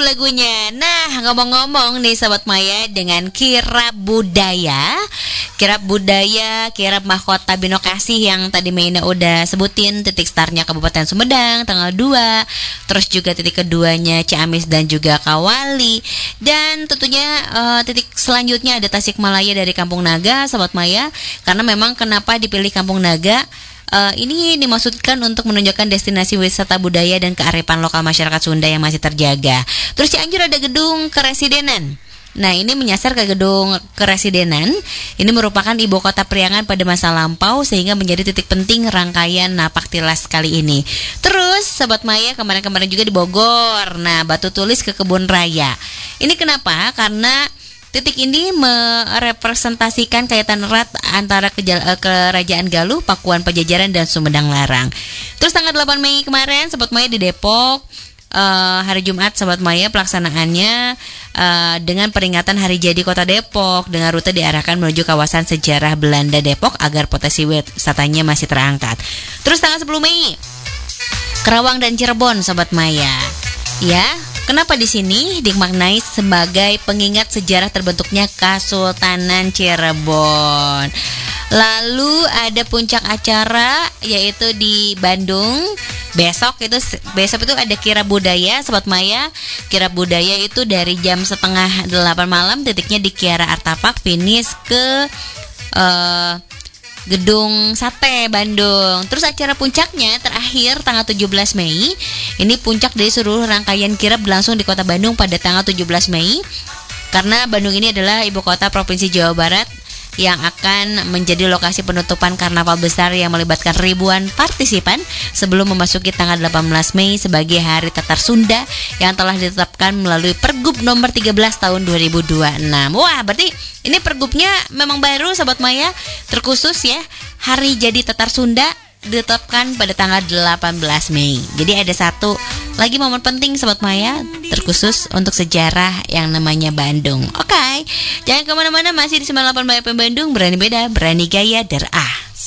lagunya. Nah, ngomong-ngomong nih Sobat Maya, dengan kirab budaya, kirab mahkota Binokasih yang tadi Maina udah sebutin, titik startnya Kabupaten Sumedang tanggal 2, terus juga titik keduanya Ciamis dan juga Kawali, dan tentunya titik selanjutnya ada Tasikmalaya dari Kampung Naga, Sobat Maya. Karena memang kenapa dipilih Kampung Naga? Ini dimaksudkan untuk menunjukkan destinasi wisata budaya dan kearifan lokal masyarakat Sunda yang masih terjaga. Terus Cianjur ada gedung keresidenan. Nah, ini menyasar ke gedung keresidenan. Ini merupakan ibu kota Priangan pada masa lampau sehingga menjadi titik penting rangkaian napak tilas kali ini. Terus Sobat Maya, kemarin-kemarin juga di Bogor. Nah, Batu Tulis ke Kebun Raya. Ini kenapa? Karena titik ini merepresentasikan kaitan erat antara Kerajaan Galuh, Pakuan Pajajaran, dan Sumedang Larang. Terus tanggal 8 Mei kemarin, Sobat Maya di Depok, hari Jumat, Sobat Maya, pelaksanaannya dengan peringatan Hari Jadi Kota Depok dengan rute diarahkan menuju kawasan sejarah Belanda Depok agar potensi wisatanya masih terangkat. Terus tanggal 10 Mei, Kerawang dan Cirebon, Sobat Maya. Ya, kenapa di sini dimaknai sebagai pengingat sejarah terbentuknya Kesultanan Cirebon. Lalu ada puncak acara yaitu di Bandung. Besok itu ada kirab budaya, Sobat Maya. Kirab budaya itu dari jam 7:30 malam, titiknya di Kiara Artapak, finish ke Gedung Sate Bandung. Terus acara puncaknya terakhir tanggal 17 Mei. Ini puncak dari seluruh rangkaian kirab berlangsung di Kota Bandung pada tanggal 17 Mei. Karena Bandung ini adalah ibu kota Provinsi Jawa Barat yang akan menjadi lokasi penutupan karnaval besar yang melibatkan ribuan partisipan sebelum memasuki tanggal 18 Mei sebagai Hari Tatar Sunda yang telah ditetapkan melalui Pergub nomor 13 tahun 2026. Wah, berarti ini pergubnya memang baru, Sobat Maya, terkhusus ya. Hari Jadi Tatar Sunda ditetapkan pada tanggal 18 Mei. Jadi ada satu lagi momen penting, Sobat Maya, terkhusus untuk sejarah yang namanya Bandung. Oke, jangan kemana-mana, masih di 98 FM Bandung. Berani beda, berani gaya,